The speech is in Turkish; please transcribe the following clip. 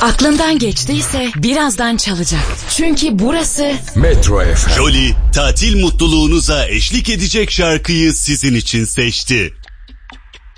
Aklından geçtiyse birazdan çalacak. Çünkü burası Metro FM. Jolie, tatil mutluluğunuza eşlik edecek şarkıyı sizin için seçti.